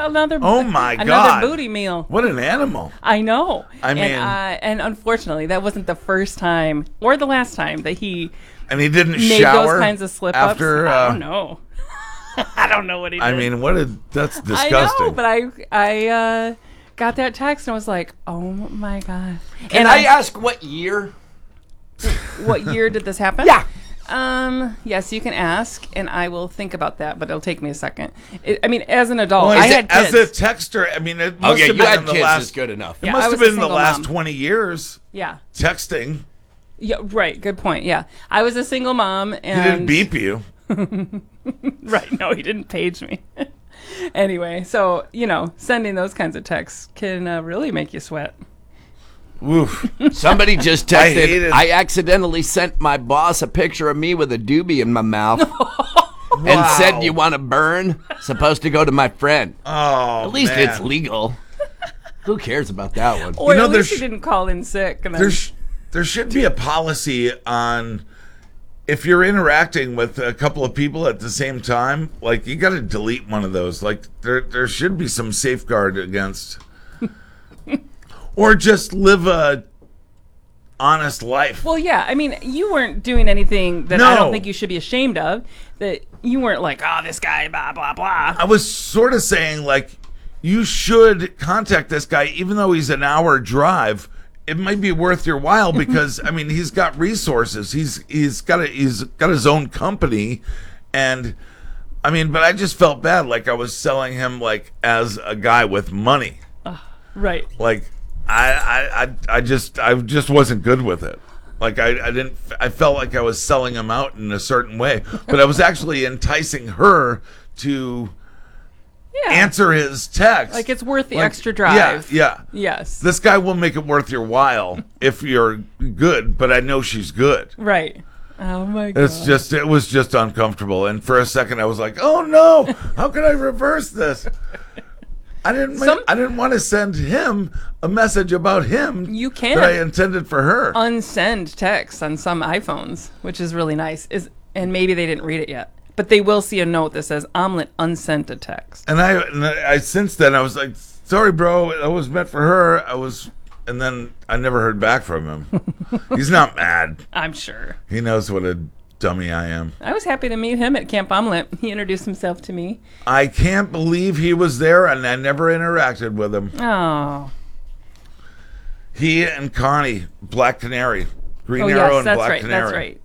another. Oh my God! Another booty meal. What an animal! I know. I mean, and unfortunately, that wasn't the first time or the last time that he. And he didn't made shower those kinds of slip after. ups. I don't know. I don't know what he did. I mean, that's disgusting. I know, but I got that text and was like, oh my God. Can I ask what year? What year did this happen? Yeah. Yes, you can ask, and I will think about that, but it'll take me a second. I mean, as an adult, Well, I had kids. as a texter, I mean, it must have you been had in the kids last. is good enough. It Yeah, must I have was a been in the single last mom. 20 years. Yeah. Texting. Yeah, right. Good point. Yeah. I was a single mom, He and didn't beep you. right. No, he didn't page me. Anyway, so, sending those kinds of texts can really make you sweat. Woof. Somebody just I hate it. texted, I accidentally sent my boss a picture of me with a doobie in my mouth and said, you want to burn? Supposed to go to my friend. Oh, At least man. it's legal. Who cares about that one? Or You know, at least there's- he didn't call in sick. And then, There should be a policy on if you're interacting with a couple of people at the same time, like you got to delete one of those. Like there should be some safeguard against, or just live a honest life. well, yeah. I mean, you weren't doing anything that I No. don't think you should be ashamed of. That you weren't like, oh, this guy, blah, blah, blah. I was sort of saying like you should contact this guy even though he's an hour drive. It might be worth your while because I mean he's got resources. He's got his own company, and I mean, but I just felt bad, like I was selling him like as a guy with money. Right. Like I just wasn't good with it. Like I felt like I was selling him out in a certain way, but I was actually enticing her to Yeah. answer his text. Like it's worth the Like, extra drive. Yeah. Yes. This guy will make it worth your while if you're good, but I know she's good. Right. Oh my God. It was just uncomfortable. And for a second I was like, oh no, how can I reverse this? I didn't want to send him a message about him You can. that I intended for her. Unsend text on some iPhones, which is really nice. And maybe they didn't read it yet. But they will see a note that says omelet unsent a text. And I since then I was like, sorry bro, that was meant for her. And then I never heard back from him. He's not mad. I'm sure. He knows what a dummy I am. I was happy to meet him at Camp Omelet. He introduced himself to me. I can't believe he was there and I never interacted with him. Oh. He and Connie, Black Canary, Green Oh, Arrow yes, and that's Black right. Canary. That's right.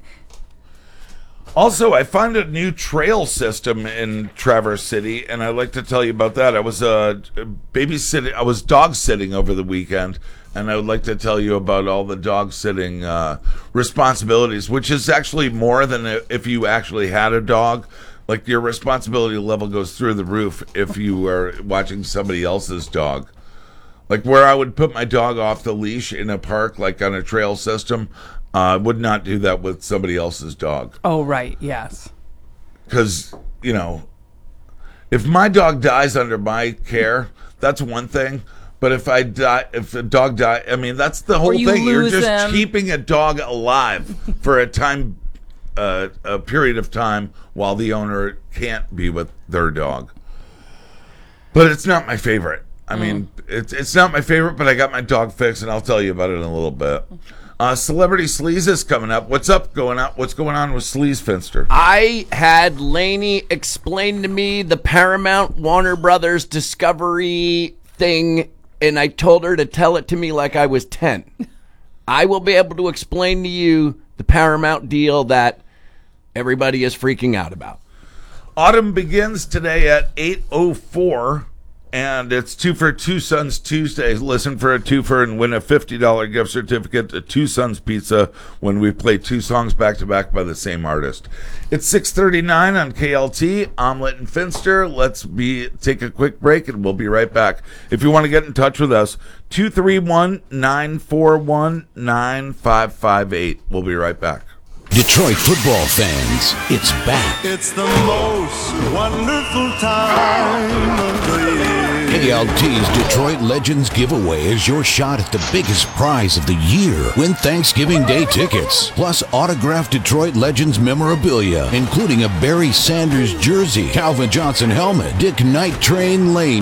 Also, I found a new trail system in Traverse City, and I'd like to tell you about that. I was babysitting, I was dog sitting over the weekend, and I would like to tell you about all the dog sitting responsibilities, which is actually more than if you actually had a dog. Like your responsibility level goes through the roof if you were watching somebody else's dog. Like where I would put my dog off the leash in a park, like on a trail system, I would not do that with somebody else's dog. Oh, right. Yes. Because, if my dog dies under my care, that's one thing. But if a dog dies, I mean, that's the whole you thing. You're lose just them. keeping a dog alive for a period of time while the owner can't be with their dog. But it's not my favorite. I mean, it's not my favorite, but I got my dog fixed, and I'll tell you about it in a little bit. Celebrity Sleaze is coming up. What's going on with Sleaze Finster? I had Lainey explain to me the Paramount Warner Brothers Discovery thing, and I told her to tell it to me like I was 10. I will be able to explain to you the Paramount deal that everybody is freaking out about. Autumn begins today at 8:04, and it's Two for Two Sons Tuesday. Listen for a twofer and win a $50 gift certificate to Two Sons Pizza when we play two songs back-to-back by the same artist. It's 6:39 on KLT, Omelet and Finster. Let's take a quick break, and we'll be right back. If you want to get in touch with us, 231-941-9558. We'll be right back. Detroit football fans, it's back. It's the most wonderful time of the year. KLT's Detroit Legends giveaway is your shot at the biggest prize of the year. Win Thanksgiving Day tickets, plus autographed Detroit Legends memorabilia, including a Barry Sanders jersey, Calvin Johnson helmet, Dick Night Train Lane